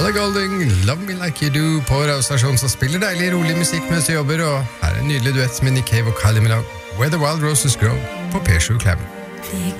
Ella Golding, Love Me Like You Do på radiostasjonen som spiller deilig, rolig musikk mens du jobber, og her er en nydelig duett med Nick Cave og Kylie Minogue, Where the Wild Roses Grow på P7 Klem. The